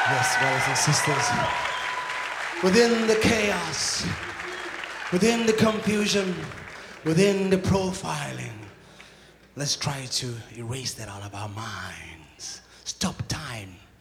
Yes, brothers and sisters, within the chaos, within the confusion, within the profiling, let's try to erase that out of our minds. Stop time